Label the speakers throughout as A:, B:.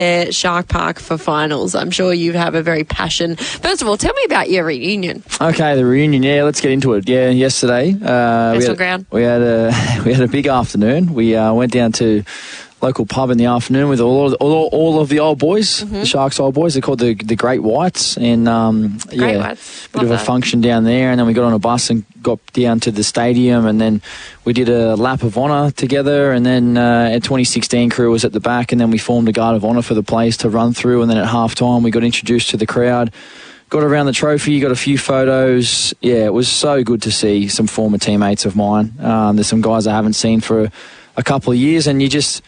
A: Shark Park for finals. I'm sure you have a very passion. First of all, tell me about your reunion.
B: Okay, the reunion. Yeah, let's get into it. Yeah, yesterday
A: Ground.
B: we had a big afternoon. We went down to local pub in the afternoon with all of the old boys, the Sharks old boys. They're called the Great Whites, and
A: Great Whites.
B: Bit of a function down there, and then we got on a bus and got down to the stadium, and then we did a lap of honour together, and then a 2016 crew was at the back, and then we formed a guard of honour for the players to run through, and then at half-time we got introduced to the crowd, got around the trophy, got a few photos. Yeah, it was so good to see some former teammates of mine. There's some guys I haven't seen for a couple of years, and you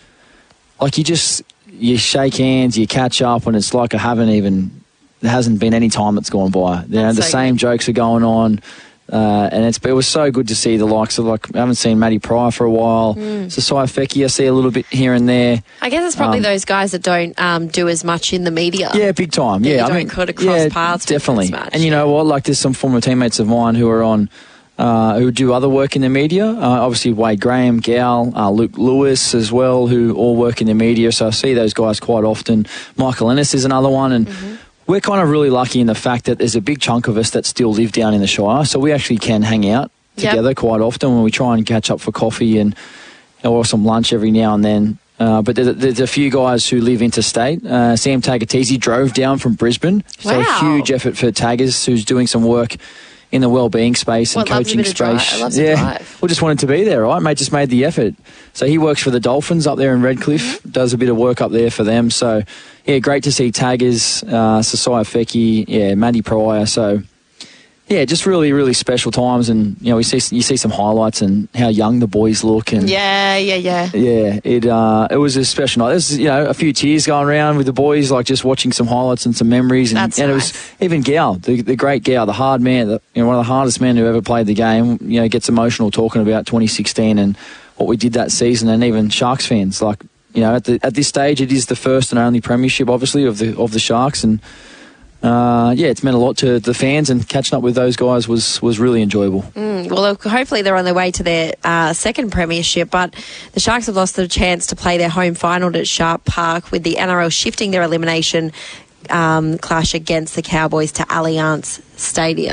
B: shake hands, you catch up, and it's like there hasn't been any time that's gone by. The same jokes are going on, and it was so good to see the likes of, I haven't seen Matty Pryor for a while. Sasai Feki, I see a little bit here and there.
A: I guess it's probably those guys that don't do as much in the media.
B: Yeah, big time. Yeah,
A: I mean, cross paths
B: definitely.
A: With as much.
B: And you know what? There's some former teammates of mine who are on. Who do other work in the media. Obviously, Wade Graham, Gal, Luke Lewis as well, who all work in the media. So I see those guys quite often. Michael Ennis is another one. And we're kind of really lucky in the fact that there's a big chunk of us that still live down in the Shire. So we actually can hang out together quite often when we try and catch up for coffee or some lunch every now and then. But there's a few guys who live interstate. Sam Tagatese drove down from Brisbane. So a huge effort for Taggers, who's doing some work in the wellbeing space and coaching space. We just wanted to be there, right? Mate just made the effort. So he works for the Dolphins up there in Redcliffe, does a bit of work up there for them. So, yeah, great to see Taggers, Sasai Feki, Matty Pryor. So, yeah, just really, really special times. And, you see some highlights and how young the boys look. And
A: Yeah,
B: it was a special night. There's, a few tears going around with the boys, just watching some highlights and some memories. And,
A: That's
B: and it was even Gal, the great Gal, the hard man, one of the hardest men who ever played the game, gets emotional talking about 2016 and what we did that season. And even Sharks fans, at this stage, it is the first and only premiership, obviously, of the Sharks. And it's meant a lot to the fans, and catching up with those guys was really enjoyable.
A: Well, hopefully they're on their way to their second premiership, but the Sharks have lost the chance to play their home final at Shark Park, with the NRL shifting their elimination clash against the Cowboys to Allianz Stadium.